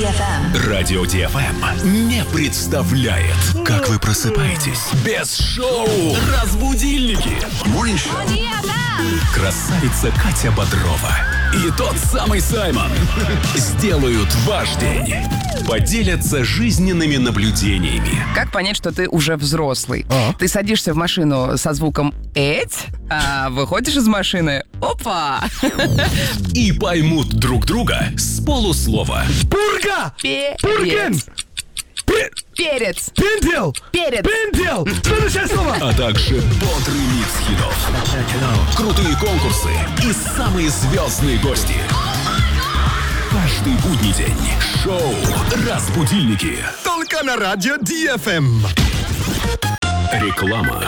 DFM. Радио DFM не представляет, как вы просыпаетесь без шоу «Разбудильники». Красавица Катя Бодрова и тот самый Саймон сделают ваш день. Поделятся жизненными наблюдениями. Как понять, что ты уже взрослый? Ты садишься в машину со звуком «эть», а выходишь из машины — опа! И поймут друг друга с полуслова. Пурга! Пурген! Перец! Пиндел! Перец! Пиндел! Следующее слово! А также бодрый микс хитов, крутые конкурсы и самые звездные гости. Каждый будний день шоу «Разбудильники». Только на радио DFM. Реклама.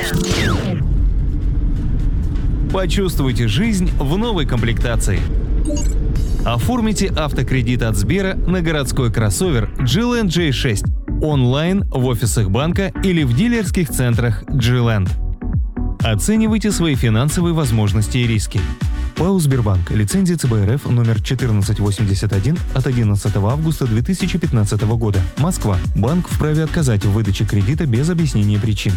Почувствуйте жизнь в новой комплектации. Оформите автокредит от Сбера на городской кроссовер GLand J6 онлайн в офисах банка или в дилерских центрах GLand. Оценивайте свои финансовые возможности и риски. ПАО «Сбербанк». Лицензия ЦБ РФ номер 1481 от 11 августа 2015 года. Москва. Банк вправе отказать в выдаче кредита без объяснения причин.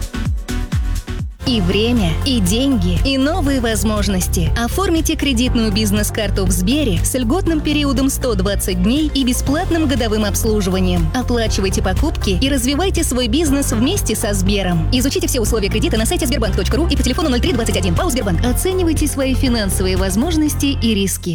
И время, и деньги, и новые возможности. Оформите кредитную бизнес-карту в Сбере с льготным периодом 120 дней и бесплатным годовым обслуживанием. Оплачивайте покупки и развивайте свой бизнес вместе со Сбером. Изучите все условия кредита на сайте sberbank.ru и по телефону 0321. ПАО «Сбербанк». Оценивайте свои финансовые возможности и риски.